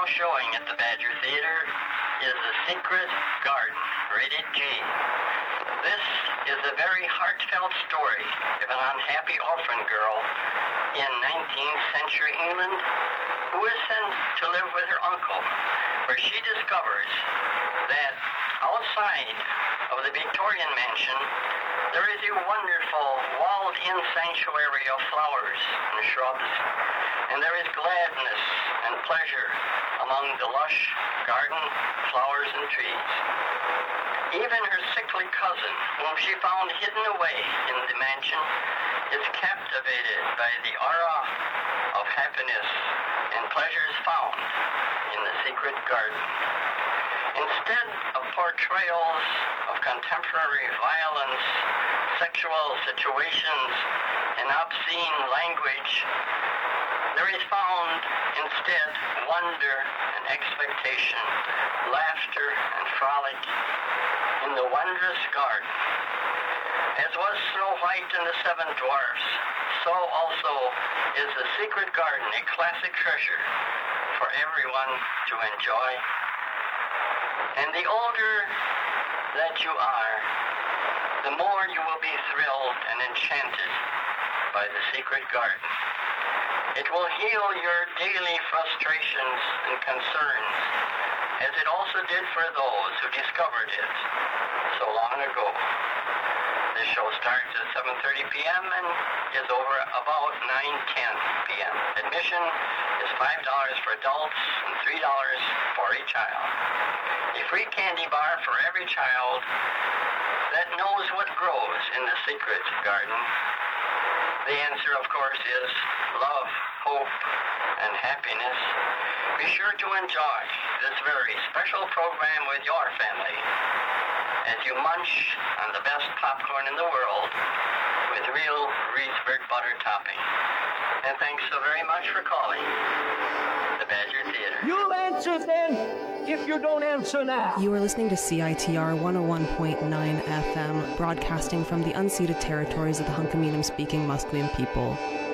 now showing at the Badger Theater is The Secret Garden, rated G. This is a very heartfelt story of an unhappy orphan girl in 19th century England who is sent to live with her uncle, where she discovers that outside of the Victorian mansion there is a wonderful walled-in sanctuary of flowers and shrubs, and there is gladness and pleasure among the lush garden flowers and trees. Even her sickly cousin, whom she found hidden away in the mansion, is captivated by the aura of happiness and pleasures found in the secret garden. Instead of portrayals of contemporary violence, sexual situations, and obscene language, there is found instead wonder and expectation, laughter and frolic in the wondrous garden. As was Snow White and the Seven Dwarfs, so also is the Secret Garden a classic treasure for everyone to enjoy. And the older that you are, the more you will be thrilled and enchanted by the Secret Garden. It will heal your daily frustrations and concerns, as it also did for those who discovered it so long ago. This show starts at 7:30 p.m. and is over about 9:10 p.m. Admission is $5 for adults and $3 for a child. A free candy bar for every child that knows what grows in the Secret Garden. The answer, of course, is love, hope, and happiness. Be sure to enjoy this very special program with your family as you munch on the best popcorn in the world with real Reeseburg butter topping. And thanks so very much for calling the Badger Theater. You'll answer then if you don't answer now. You are listening to CITR 101.9 FM, broadcasting from the unceded territories of the Hunkaminam-speaking Musqueam people.